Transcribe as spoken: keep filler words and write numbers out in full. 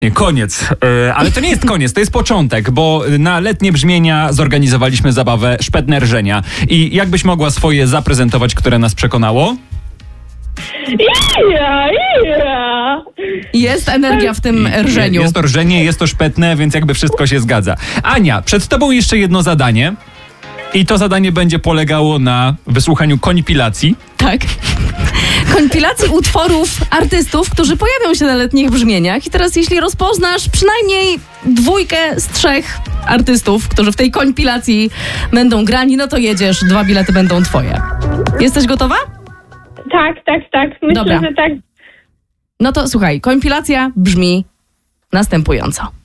Nie, koniec. Yy, ale to nie jest koniec, to jest początek, bo na letnie brzmienia zorganizowaliśmy zabawę Szpetne Rżenia. I jakbyś mogła swoje zaprezentować, które nas przekonało? Ja, ja. Jest energia w tym rżeniu. Jest to rżenie, jest to szpetne, więc jakby wszystko się zgadza. Ania, przed tobą jeszcze jedno zadanie. I to zadanie będzie polegało na wysłuchaniu kompilacji. Tak. Kompilacji utworów artystów, którzy pojawią się na letnich brzmieniach. I teraz jeśli rozpoznasz przynajmniej dwójkę z trzech artystów, którzy w tej kompilacji będą grani, no to jedziesz, dwa bilety będą twoje. Jesteś gotowa? Tak, tak, tak. Myślę, Dobra. że tak. No to słuchaj, kompilacja brzmi następująco.